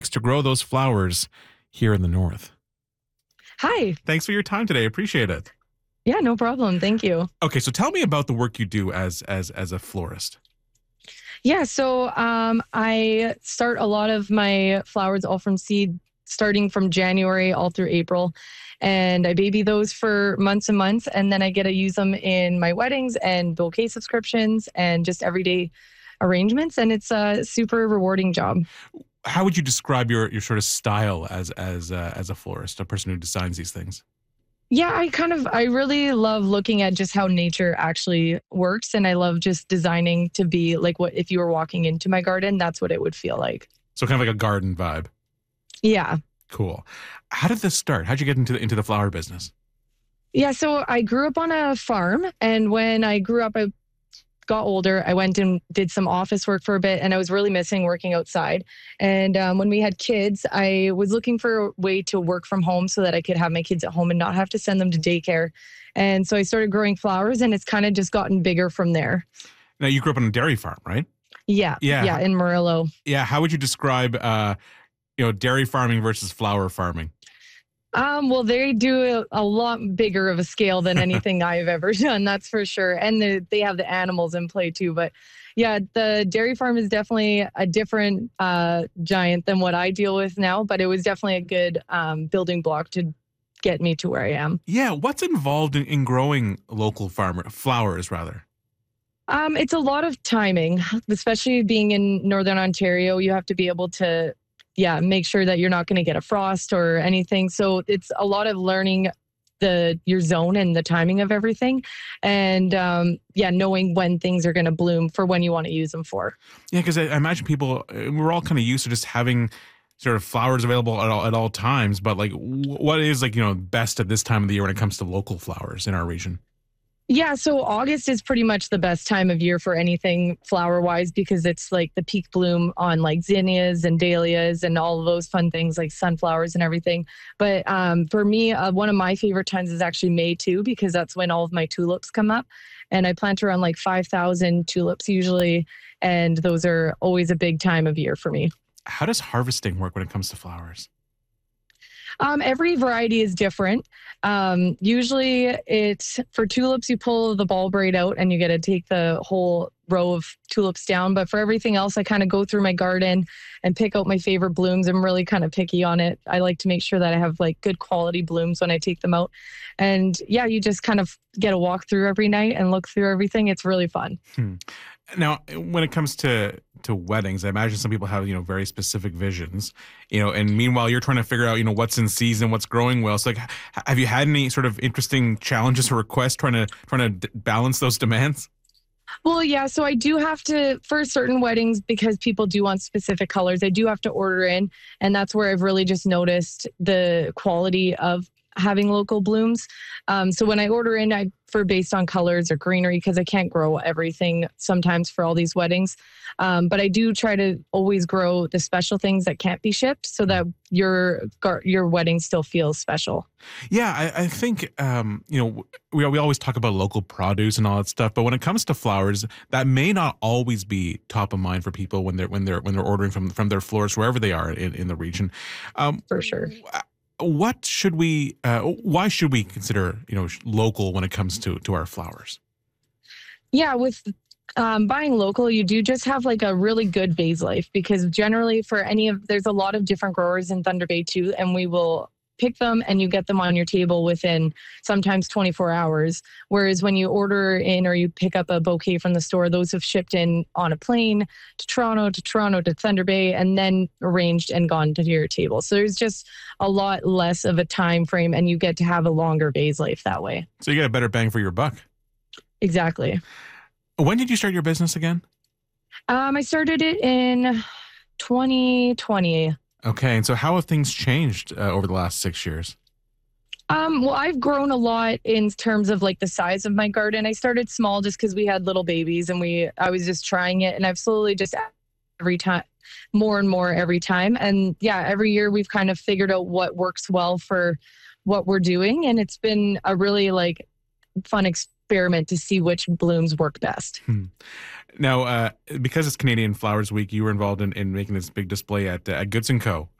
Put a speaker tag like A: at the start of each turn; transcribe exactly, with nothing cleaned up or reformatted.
A: to grow those flowers here in the north.
B: Hi.
A: Thanks for your time today. Appreciate it.
B: Yeah, no problem. Thank you.
A: Okay, so tell me about the work you do as as as a florist.
B: Yeah, so um, I start a lot of my flowers all from seed, starting from January all through April. And I baby those for months and months. And then I get to use them in my weddings and bouquet subscriptions and just everyday arrangements. And it's a super rewarding job.
A: How would you describe your your sort of style as as uh, as a florist, a person who designs these things?
B: Yeah, I kind of, I really love looking at just how nature actually works. And I love just designing to be like what if you were walking into my garden, that's what it would feel like.
A: So kind of like a garden vibe.
B: Yeah.
A: Cool. How did this start? How'd you get into the, into the flower business?
B: Yeah, so I grew up on a farm. And when I grew up, I got older, I went and did some office work for a bit, and I was really missing working outside. And um, when we had kids, I was looking for a way to work from home so that I could have my kids at home and not have to send them to daycare. And so I started growing flowers, and it's kind of just gotten bigger from there.
A: Now, you grew up on a dairy farm, right?
B: Yeah,
A: Yeah.
B: yeah, in Murillo.
A: Yeah. How would you describe, uh, you know, dairy farming versus flower farming?
B: Um, well, they do a, a lot bigger of a scale than anything I've ever done, that's for sure. And the, they have the animals in play too. But yeah, the dairy farm is definitely a different uh, giant than what I deal with now. But it was definitely a good um, building block to get me to where I am.
A: Yeah. What's involved in, in growing local farmer flowers, rather?
B: Um, it's a lot of timing, especially being in Northern Ontario. You have to be able to yeah, make sure that you're not going to get a frost or anything. So it's a lot of learning the your zone and the timing of everything. And um, yeah, knowing when things are going to bloom for when you want to use them for.
A: Yeah, because I, I imagine people, we're all kind of used to just having sort of flowers available at all, at all times. But like, what is like, you know, best at this time of the year when it comes to local flowers in our region?
B: Yeah, so August is pretty much the best time of year for anything flower-wise because it's like the peak bloom on like zinnias and dahlias and all of those fun things like sunflowers and everything. But um, for me, uh, one of my favorite times is actually May too because that's when all of my tulips come up. And I plant around like five thousand tulips usually, and those are always a big time of year for me.
A: How does harvesting work when it comes to flowers?
B: Um, every variety is different. Um, usually it's for tulips, you pull the bulb right out and you get to take the whole row of tulips down. But for everything else, I kind of go through my garden and pick out my favorite blooms. I'm really kind of picky on it. I like to make sure that I have like good quality blooms when I take them out. And yeah, you just kind of get a walk through every night and look through everything. It's really fun.
A: Hmm. Now, when it comes to to weddings, I imagine some people have, you know, very specific visions, you know, and meanwhile you're trying to figure out, you know, what's in season, what's growing well. So like, have you had any sort of interesting challenges or requests trying to trying to balance those demands?
B: Well, yeah. So I do have to, for certain weddings, because people do want specific colors, I do have to order in. And that's where I've really just noticed the quality of having local blooms. Um, so when I order in, I for based on colors or greenery, because I can't grow everything sometimes for all these weddings. Um, but I do try to always grow the special things that can't be shipped so that your gar- your wedding still feels special.
A: Yeah, I, I think, um, you know, we, we always talk about local produce and all that stuff, but when it comes to flowers, that may not always be top of mind for people when they're when they're when they're ordering from from their florists wherever they are in, in the region. Um,
B: for sure.
A: What should we? Uh, why should we consider, you know, local when it comes to to our flowers?
B: Yeah, with um, buying local, you do just have like a really good vase life because generally for any of there's a lot of different growers in Thunder Bay too, and we will pick them and you get them on your table within sometimes twenty-four hours. Whereas when you order in or you pick up a bouquet from the store, those have shipped in on a plane to Toronto, to Toronto, to Thunder Bay, and then arranged and gone to your table. So there's just a lot less of a time frame and you get to have a longer vase life that way.
A: So you get a better bang for your buck.
B: Exactly.
A: When did you start your business again?
B: Um, I started it in twenty twenty.
A: Okay, and so how have things changed uh, over the last six years?
B: Um, well, I've grown a lot in terms of like the size of my garden. I started small just because we had little babies and we I was just trying it, and I've slowly just every time more and more every time. And yeah, every year we've kind of figured out what works well for what we're doing, and it's been a really like fun experience experiment to see which blooms work best.
A: Hmm. Now, uh, because it's Canadian Flowers Week, you were involved in, in making this big display at, uh, at Goods and Co.